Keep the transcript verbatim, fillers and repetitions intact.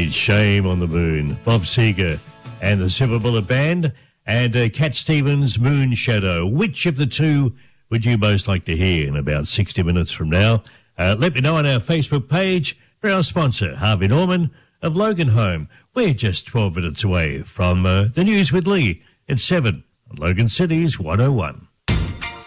It's Shame on the Moon, Bob Seger and the Silver Bullet Band, and uh, Cat Stevens' Moon Shadow. Which of the two would you most like to hear in about sixty minutes from now? Uh, let me know on our Facebook page for our sponsor, Harvey Norman of Logan Home. We're just twelve minutes away from uh, the news with Lee at seven on Logan City's one oh one.